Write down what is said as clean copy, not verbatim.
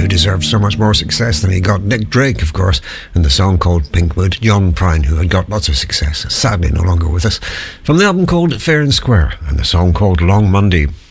who deserved so much more success than he got. Nick Drake, of course, and the song called Pinkwood. John Prine, who had got lots of success, sadly no longer with us. From the album called Fair and Square, and the song called Long Monday.